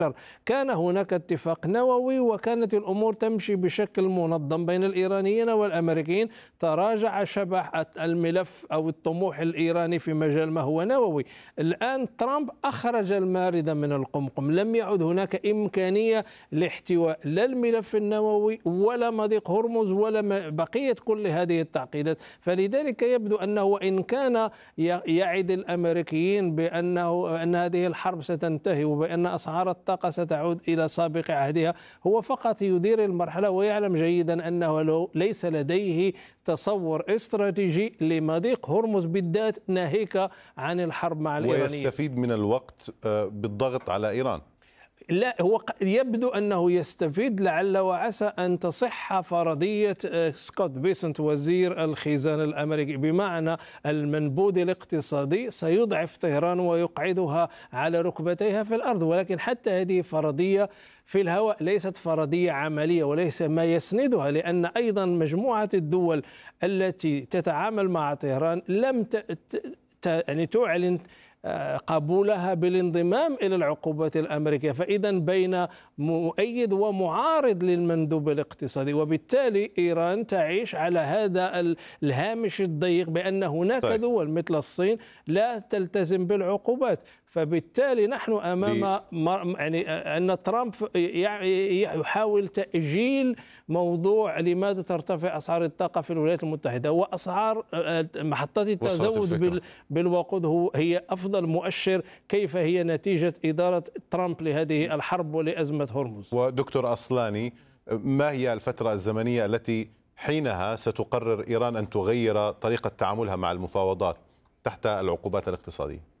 كان هناك اتفاق نووي وكانت الأمور تمشي بشكل منظم بين الإيرانيين والأمريكيين. تراجع شبح الملف أو الطموح الإيراني في مجال ما هو نووي. الآن ترامب أخرج المارد من القمقم، لم يعد هناك إمكانية لاحتواء لا الملف النووي ولا مضيق هرمز ولا بقية كل هذه التعقيدات. فلذلك يبدو أنه وإن كان يعد الأمريكيين أن هذه الحرب ستنتهي وبأن أسعار الطاقة ستعود إلى سابق عهدها، هو فقط يدير المرحلة ويعلم جيدا أنه ليس لديه تصور استراتيجي لمضيق هرمز بالذات، ناهيك عن الحرب مع الإيرانيين. ويستفيد من الوقت بالضغط على إيران. لا، هو يبدو أنه يستفيد لعل وعسى أن تصح فرضية سكوت بيسنت وزير الخزانة الأمريكي، بمعنى المنبوذ الاقتصادي سيضعف طهران ويقعدها على ركبتيها في الأرض. ولكن حتى هذه فرضية في الهواء، ليست فرضية عملية وليس ما يسندها، لأن أيضا مجموعة الدول التي تتعامل مع طهران لم يعني تعلن قبولها بالانضمام إلى العقوبات الأمريكية. فإذا بين مؤيد ومعارض للمندوب الاقتصادي، وبالتالي إيران تعيش على هذا الهامش الضيق بأن هناك دول مثل الصين لا تلتزم بالعقوبات. فبالتالي نحن أمام يعني أن ترامب يحاول تأجيل موضوع لماذا ترتفع أسعار الطاقة في الولايات المتحدة، وأسعار محطات التزود بالوقود هي أفضل مؤشر كيف هي نتيجة إدارة ترامب لهذه الحرب ولأزمة هرمز. ودكتور أصلاني، ما هي الفترة الزمنية التي حينها ستقرر إيران أن تغير طريقة تعاملها مع المفاوضات تحت العقوبات الاقتصادية؟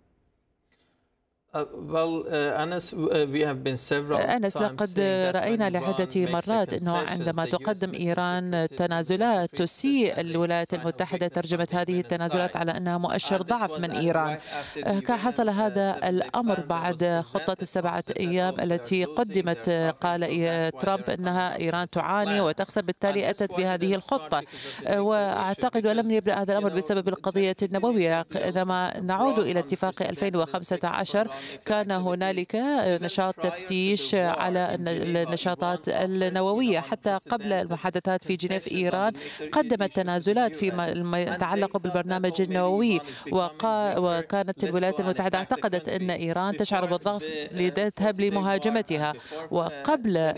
أنس، لقد رأينا لعدة مرات أنه عندما تقدم إيران تنازلات تسيء الولايات المتحدة ترجمة هذه التنازلات على أنها مؤشر ضعف من إيران. حصل هذا الأمر بعد خطة ال7 أيام التي قدمت. قال ترامب أنها إيران تعاني وتخسر، بالتالي أتت بهذه الخطة. وأعتقد ولم يبدأ هذا الأمر بسبب القضية النووية. عندما نعود إلى اتفاق 2015 كان هنالك نشاط تفتيش على النشاطات النووية. حتى قبل المحادثات في جنيف إيران قدمت تنازلات فيما يتعلق بالبرنامج النووي، وكانت الولايات المتحدة اعتقدت أن إيران تشعر بالضغط لتذهب لمهاجمتها. وقبل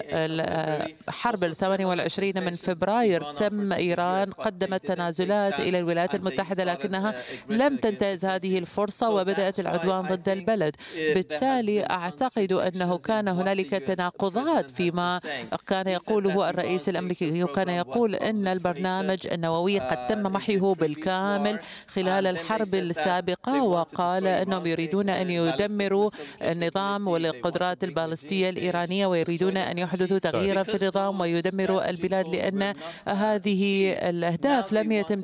حرب 28 من فبراير تم إيران قدمت تنازلات إلى الولايات المتحدة، لكنها لم تنتهز هذه الفرصة وبدأت العدوان ضد البلد. بالتالي أعتقد أنه كان هنالك تناقضات فيما كان يقوله الرئيس الأمريكي. وكان يقول أن البرنامج النووي قد تم محيه بالكامل خلال الحرب السابقة، وقال أنهم يريدون أن يدمروا النظام والقدرات البالستية الإيرانية ويريدون أن يحدثوا تغييرا في النظام ويدمروا البلاد، لأن هذه الأهداف لم يتم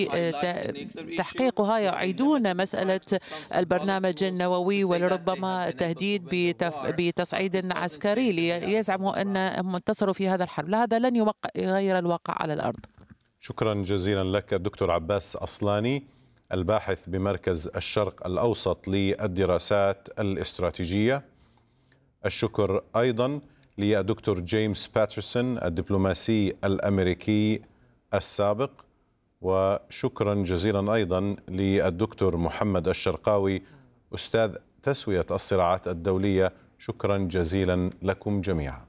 تحقيقها. يعيدون مسألة البرنامج النووي ولربما تهديد بتصعيد عسكري ليزعموا أنهم انتصروا في هذا الحرب. هذا لن يغير الواقع على الأرض. شكرا جزيلا لك الدكتور عباس أصلاني، الباحث بمركز الشرق الأوسط للدراسات الاستراتيجية. الشكر أيضا للدكتور جيمس باترسون الدبلوماسي الأمريكي السابق، وشكرا جزيلا أيضا للدكتور محمد الشرقاوي أستاذ تسوية الصراعات الدولية. شكرا جزيلا لكم جميعا.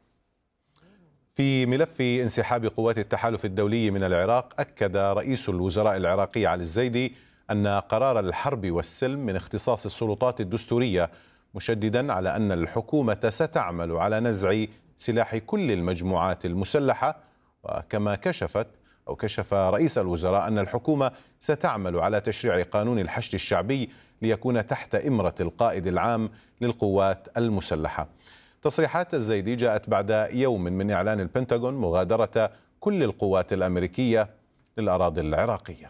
في ملف انسحاب قوات التحالف الدولي من العراق، أكد رئيس الوزراء العراقي علي الزيدي أن قرار الحرب والسلم من اختصاص السلطات الدستورية، مشددا على أن الحكومة ستعمل على نزع سلاح كل المجموعات المسلحة. وكما كشف رئيس الوزراء أن الحكومة ستعمل على تشريع قانون الحشد الشعبي ليكون تحت إمرة القائد العام للقوات المسلحة. تصريحات الزيدي جاءت بعد يوم من إعلان البنتاغون مغادرة كل القوات الأمريكية للأراضي العراقية.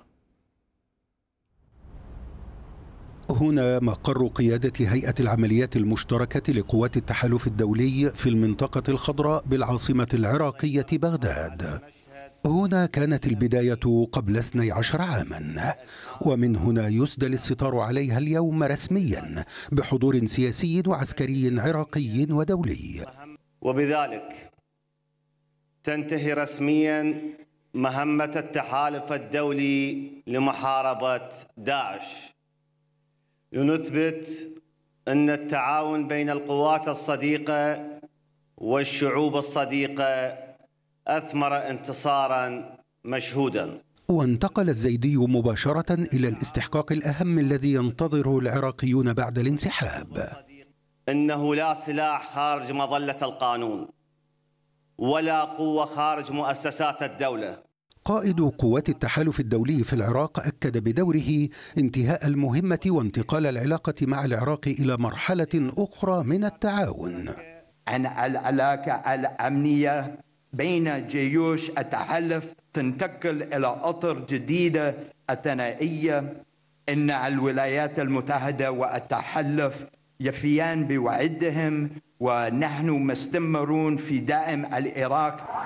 هنا مقر قيادة هيئة العمليات المشتركة لقوات التحالف الدولي في المنطقة الخضراء بالعاصمة العراقية بغداد. هنا كانت البداية قبل 12 عاما، ومن هنا يسدل الستار عليها اليوم رسميا بحضور سياسي وعسكري عراقي ودولي. وبذلك تنتهي رسميا مهمة التحالف الدولي لمحاربة داعش، لنثبت أن التعاون بين القوات الصديقة والشعوب الصديقة أثمر انتصارا مشهودا. وانتقل الزيدي مباشرة إلى الاستحقاق الأهم الذي ينتظره العراقيون بعد الانسحاب. إنه لا سلاح خارج مظلة القانون ولا قوة خارج مؤسسات الدولة. قائد قوات التحالف الدولي في العراق أكد بدوره انتهاء المهمة وانتقال العلاقة مع العراق إلى مرحلة أخرى من التعاون. عن العلاقة الأمنية بين جيوش التحالف تنتقل إلى أطر جديدة الثنائية. إن الولايات المتحدة والتحالف يفيان بوعدهم، ونحن مستمرون في دعم العراق.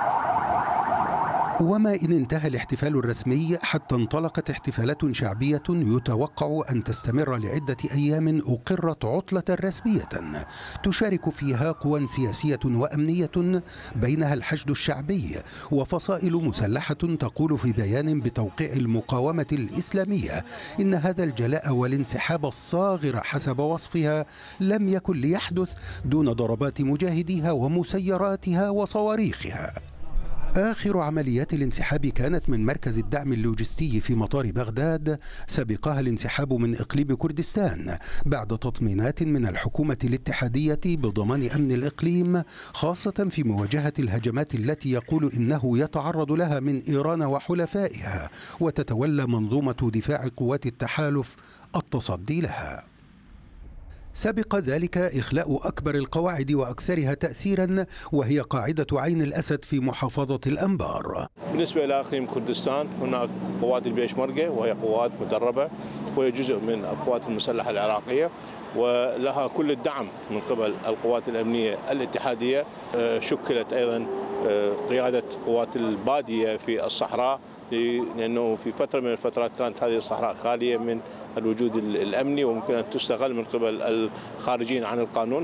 وما إن انتهى الاحتفال الرسمي حتى انطلقت احتفالات شعبية يتوقع أن تستمر لعدة أيام أقرت عطلة رسمية تشارك فيها قوى سياسية وأمنية بينها الحشد الشعبي وفصائل مسلحة تقول في بيان بتوقيع المقاومة الإسلامية إن هذا الجلاء والانسحاب الصاغر حسب وصفها لم يكن ليحدث دون ضربات مجاهديها ومسيراتها وصواريخها. آخر عمليات الانسحاب كانت من مركز الدعم اللوجستي في مطار بغداد، سبقها الانسحاب من إقليم كردستان بعد تطمينات من الحكومة الاتحادية بضمان أمن الإقليم، خاصة في مواجهة الهجمات التي يقول إنه يتعرض لها من إيران وحلفائها، وتتولى منظومة دفاع قوات التحالف التصدي لها. سبق ذلك إخلاء أكبر القواعد وأكثرها تأثيرا، وهي قاعدة عين الأسد في محافظة الأنبار. بالنسبة إلى إقليم كردستان هناك قوات البيشمركة، وهي قوات مدربة وهي جزء من القوات المسلحة العراقية، ولها كل الدعم من قبل القوات الأمنية الاتحادية. شكلت أيضا قيادة قوات البادية في الصحراء، لأنه في فترة من الفترات كانت هذه الصحراء خالية من الوجود الأمني وممكن أن تستغل من قبل الخارجين عن القانون.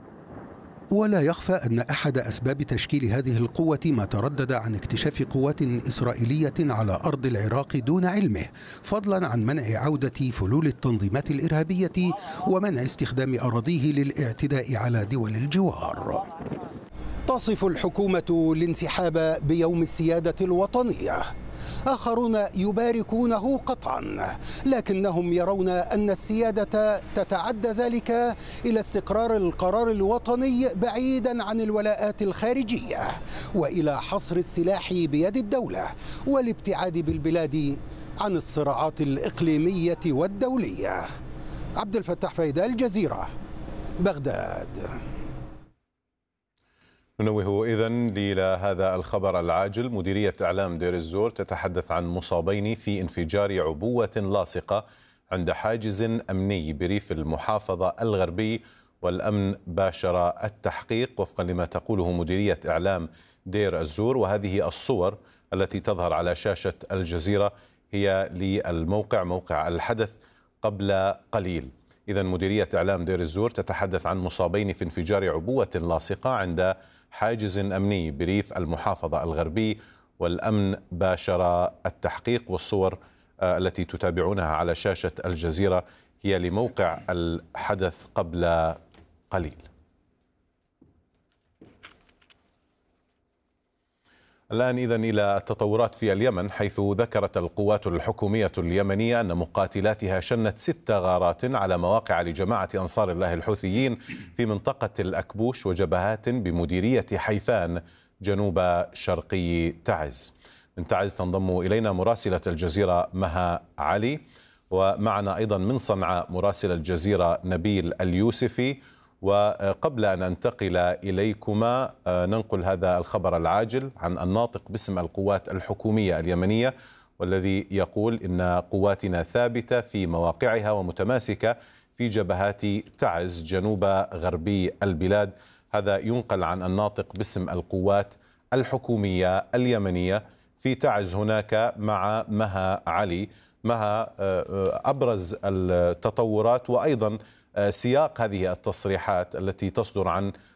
ولا يخفى أن أحد أسباب تشكيل هذه القوة ما تردد عن اكتشاف قوات إسرائيلية على أرض العراق دون علمه، فضلا عن منع عودة فلول التنظيمات الإرهابية ومنع استخدام أراضيه للاعتداء على دول الجوار. تصف الحكومة الانسحاب بيوم السيادة الوطنية، آخرون يباركونه قطعا، لكنهم يرون أن السيادة تتعدى ذلك إلى استقرار القرار الوطني بعيدا عن الولاءات الخارجية، وإلى حصر السلاح بيد الدولة والابتعاد بالبلاد عن الصراعات الإقليمية والدولية. عبد الفتاح فايدة، الجزيرة، بغداد. ننوه إذن إلى هذا الخبر العاجل. مديرية إعلام دير الزور تتحدث عن مصابين في انفجار عبوة لاصقة عند حاجز أمني بريف المحافظة الغربي، والأمن باشر التحقيق وفقا لما تقوله مديرية إعلام دير الزور. وهذه الصور التي تظهر على شاشة الجزيرة هي للموقع، موقع الحدث قبل قليل. إذن مديرية إعلام دير الزور تتحدث عن مصابين في انفجار عبوة لاصقة عند حاجز أمني بريف المحافظة الغربي، والأمن باشر التحقيق. والصور التي تتابعونها على شاشة الجزيرة هي لموقع الحدث قبل قليل. الآن إذن إلى التطورات في اليمن، حيث ذكرت القوات الحكومية اليمنية أن مقاتلاتها شنت 6 غارات على مواقع لجماعة أنصار الله الحوثيين في منطقة الأكبوش وجبهات بمديرية حيفان جنوب شرقي تعز. من تعز تنضم إلينا مراسلة الجزيرة مها علي، ومعنا أيضا من صنعاء مراسل الجزيرة نبيل اليوسفي. وقبل أن أنتقل إليكما ننقل هذا الخبر العاجل عن الناطق باسم القوات الحكومية اليمنية، والذي يقول إن قواتنا ثابتة في مواقعها ومتماسكة في جبهات تعز جنوب غربي البلاد. هذا ينقل عن الناطق باسم القوات الحكومية اليمنية في تعز هناك مع مها علي. مها، أبرز التطورات وأيضا سياق هذه التصريحات التي تصدر عن